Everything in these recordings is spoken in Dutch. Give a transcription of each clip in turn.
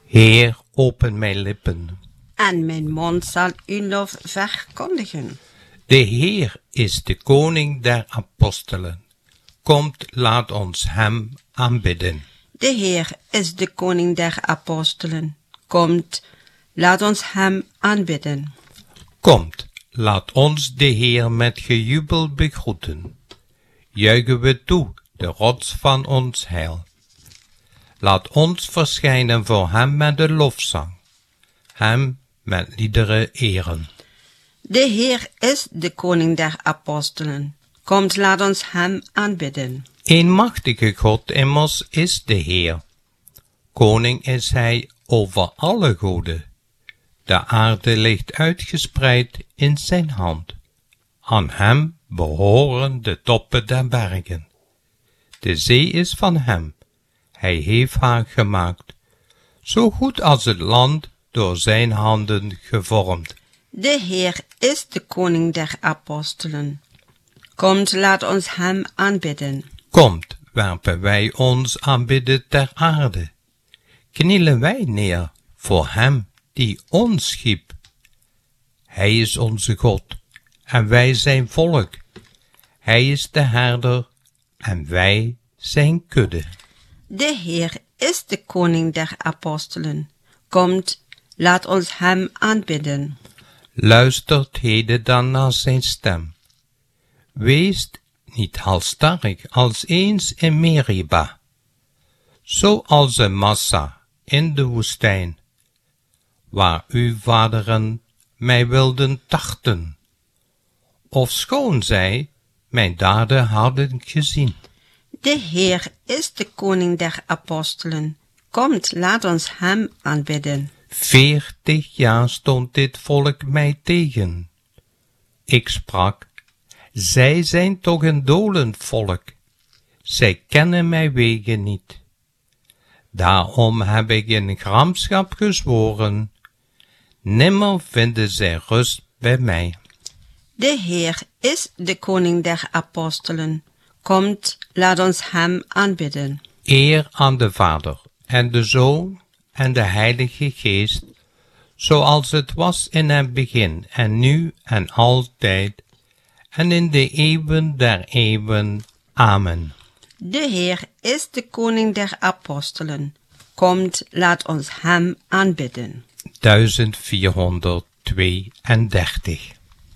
Heer, open mijn lippen. En mijn mond zal uw lof verkondigen. De Heer is de koning der apostelen. Komt, laat ons hem aanbidden. De Heer is de koning der apostelen. Komt, laat ons hem aanbidden. Komt, laat ons de Heer met gejubel begroeten. Juichen we toe, de rots van ons heil. Laat ons verschijnen voor hem met de lofzang. Hem met liederen eren. De Heer is de koning der apostelen. Komt, laat ons hem aanbidden. Een machtige God immers is de Heer. Koning is hij over alle goden. De aarde ligt uitgespreid in zijn hand. Aan hem behoren de toppen der bergen. De zee is van hem. Hij heeft haar gemaakt. Zo goed als het land door zijn handen gevormd. De Heer is de koning der apostelen. Komt, laat ons hem aanbidden. Komt, werpen wij ons aanbidden ter aarde. Knielen wij neer voor hem die ons schiep. Hij is onze God en wij zijn volk. Hij is de herder en wij zijn kudde. De Heer is de koning der apostelen. Komt, laat ons hem aanbidden. Luistert heden dan naar zijn stem. Wees niet halstarrig als eens in Meriba, zoals een Massa in de woestijn, waar uw vaderen mij wilden tarten, ofschoon zij mijn daden hadden gezien. De Heer is de koning der apostelen. Komt, laat ons hem aanbidden. 40 jaar stond dit volk mij tegen. Ik sprak, zij zijn toch een dolend volk. Zij kennen mijn wegen niet. Daarom heb ik in gramschap gezworen, nimmer vinden zij rust bij mij. De Heer is de koning der apostelen. Komt, laat ons hem aanbidden. Eer aan de Vader en de Zoon en de Heilige Geest, zoals het was in het begin en nu en altijd en in de eeuwen der eeuwen. Amen. De Heer is de koning der apostelen. Komt, laat ons hem aanbidden. 1432.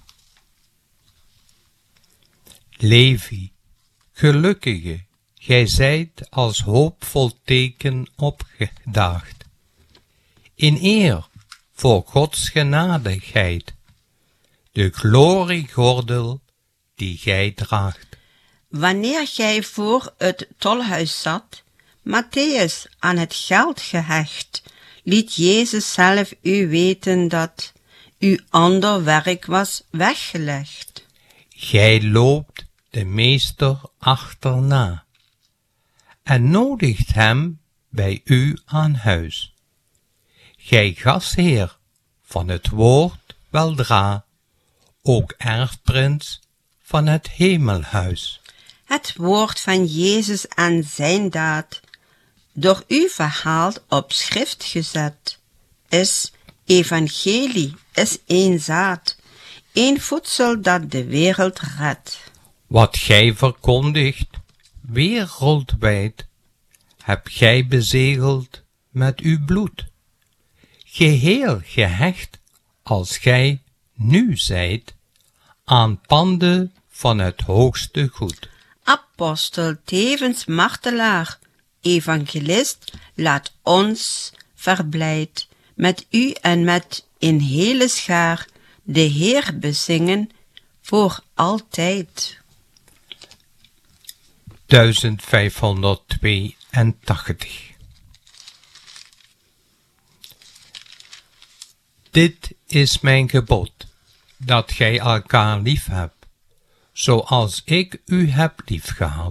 Levi, gelukkige, gij zijt als hoopvol teken opgedaagd. In eer voor Gods genadigheid, de gloriegordel die gij draagt. Wanneer gij voor het tolhuis zat, Matthäus aan het geld gehecht, liet Jezus zelf u weten dat uw ander werk was weggelegd. Gij loopt de meester achterna en nodigt hem bij u aan huis. Gij gastheer van het woord weldra, ook erfprins van het hemelhuis. Het woord van Jezus en zijn daad, door u verhaald op schrift gezet, is evangelie, is één zaad, één voedsel dat de wereld redt. Wat gij verkondigt, wereldwijd, hebt gij bezegeld met uw bloed. Geheel gehecht, als gij nu zijt, aan panden van het hoogste goed. Apostel, tevens martelaar, evangelist, laat ons verblijd met u en met een hele schaar de Heer bezingen voor altijd. 1582. Dit is mijn gebod, dat gij elkaar lief hebt, zoals ik u heb liefgehad.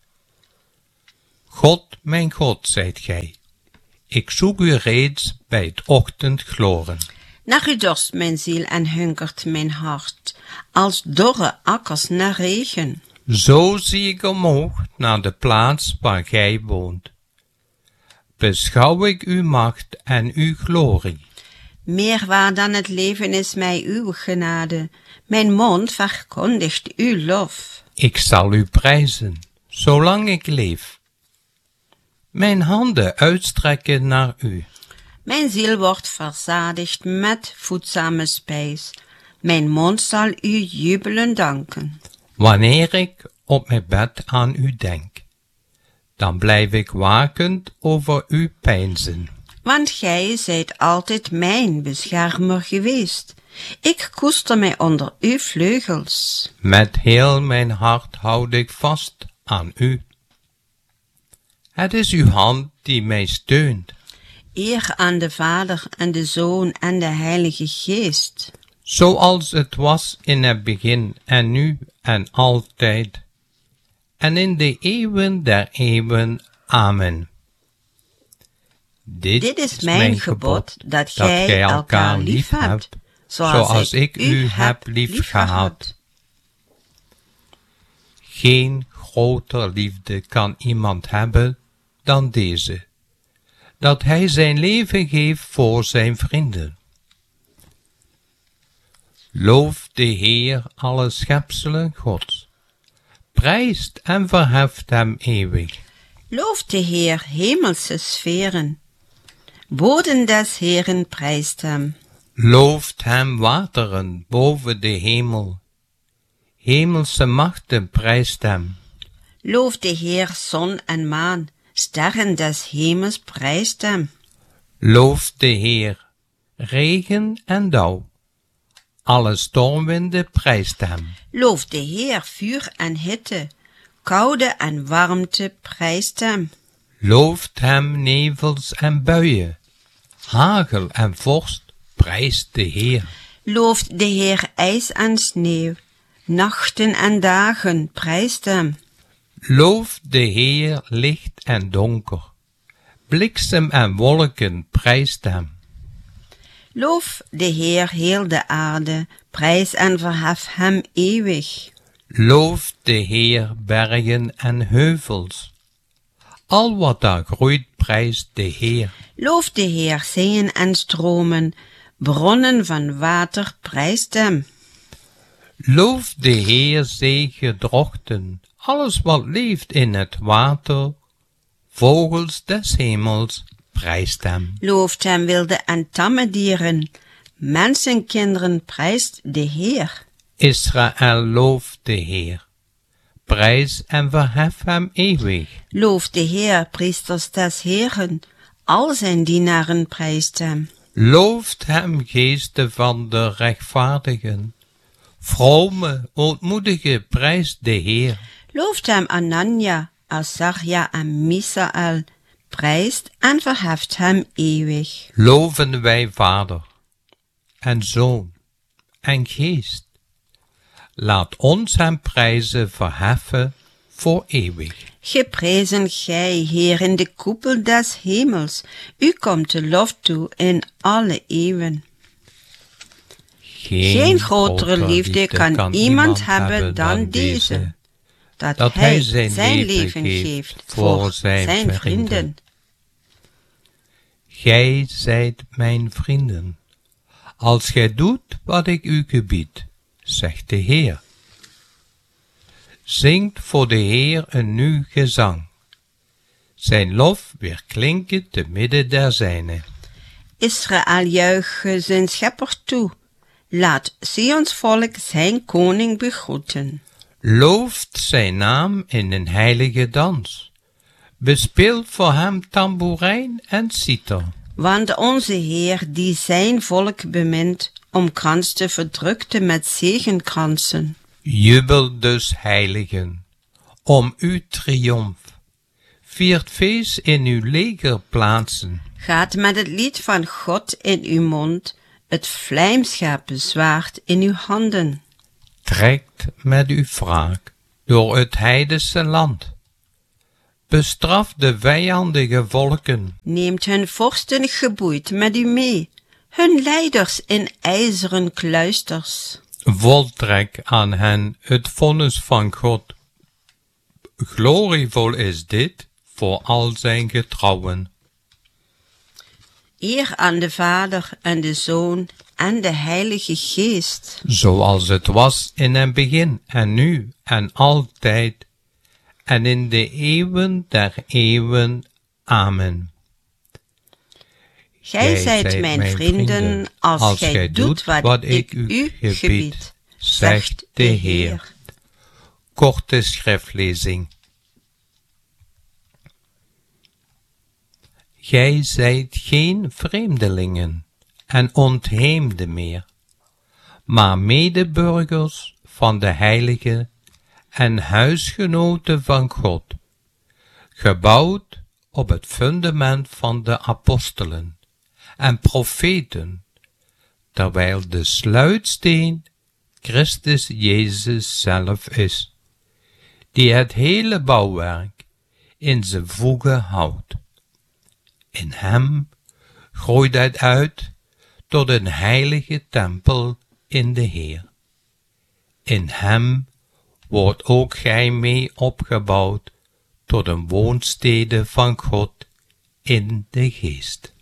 God, mijn God, zijt gij. Ik zoek u reeds bij het ochtendgloren. Naar u dorst mijn ziel en hunkert mijn hart, als dorre akkers naar regen. Zo zie ik omhoog naar de plaats waar gij woont. beschouw ik uw macht en uw glorie. Meer waar dan het leven is mij uw genade. Mijn mond verkondigt uw lof. Ik zal u prijzen, zolang ik leef. Mijn handen uitstrekken naar u. Mijn ziel wordt verzadigd met voedzame spijs. Mijn mond zal u jubelen danken. Wanneer ik op mijn bed aan u denk, dan blijf ik wakend over uw peinzen. Want gij zijt altijd mijn beschermer geweest. Ik koester mij onder uw vleugels. Met heel mijn hart houd ik vast aan u. Het is uw hand die mij steunt. Eer aan de Vader en de Zoon en de Heilige Geest. Zoals het was in het begin en nu en altijd. En in de eeuwen der eeuwen. Amen. Dit is mijn gebod, dat gij elkaar lief hebt, zoals ik u heb liefgehad. Geen groter liefde kan iemand hebben dan deze, dat hij zijn leven geeft voor zijn vrienden. Loof de Heer alle schepselen Gods, prijst en verheft hem eeuwig. Loof de Heer hemelse sferen, boden des Heeren prijst hem. Looft hem wateren boven de hemel, hemelse machten prijst hem. Loof de Heer zon en maan, sterren des hemels prijst hem. Looft de Heer regen en dauw, alle stormwinden prijst hem. Loof de Heer vuur en hitte, koude en warmte prijst hem. Looft hem nevels en buien, hagel en vorst prijst de Heer. Looft de Heer ijs en sneeuw, nachten en dagen prijst hem. Looft de Heer licht en donker, bliksem en wolken prijst hem. Loof de Heer heel de aarde, prijs en verhef hem eeuwig. Looft de Heer bergen en heuvels, al wat daar groeit prijst de Heer. Loof de Heer zeeën en stromen, bronnen van water prijst hem. Loof de Heer zeegedrochten, alles wat leeft in het water, vogels des hemels prijst hem. Looft hem wilde en tamme dieren, mensenkinderen prijst de Heer. Israël looft de Heer, prijs en verhef hem eeuwig. Loof de Heer, priesters des Heeren, al zijn dienaren prijst hem. Looft hem geesten van de rechtvaardigen, vrome, ootmoedige prijst de Heer. Looft hem Anania, Azarja en Misaël, prijst en verheft hem eeuwig. Loven wij Vader en Zoon en Geest. Laat ons hem prijzen verheffen voor eeuwig. Geprezen gij, Heer, in de koepel des hemels, u komt de lof toe in alle eeuwen. Geen grotere liefde kan iemand hebben dan deze, dat hij zijn leven geeft voor zijn vrienden. Gij zijt mijn vrienden, als gij doet wat ik u gebied, zegt de Heer. Zingt voor de Heer een nieuw gezang. Zijn lof weerklinkt te midden der zijnen. Israël juiche zijn schepper toe. Laat Sions volk zijn koning begroeten. Looft zijn naam in een heilige dans. Bespeelt voor hem tamboerijn en citer. Want onze Heer, die zijn volk bemint, omkranst de verdrukte met zegenkransen. Jubel dus, heiligen, om uw triomf. Viert feest in uw legerplaatsen. Gaat met het lied van God in uw mond, het vlijmscherpe zwaard in uw handen. Trekt met uw wraak door het heidense land. Bestraf de vijandige volken. Neemt hun vorsten geboeid met u mee, hun leiders in ijzeren kluisters. Voltrek aan hen het vonnis van God. Glorievol is dit voor al zijn getrouwen. Eer aan de Vader en de Zoon en de Heilige Geest. Zoals het was in het begin en nu en altijd en in de eeuwen der eeuwen. Amen. Gij zijt mijn vrienden als gij doet wat ik u gebied, zegt de Heer. Korte schriftlezing. Gij zijt geen vreemdelingen en ontheemden meer, maar medeburgers van de heiligen en huisgenoten van God, gebouwd op het fundament van de apostelen en profeten, terwijl de sluitsteen Christus Jezus zelf is, die het hele bouwwerk in zijn voegen houdt. In hem groeit het uit tot een heilige tempel in de Heer. In hem wordt ook gij mee opgebouwd tot een woonstede van God in de Geest.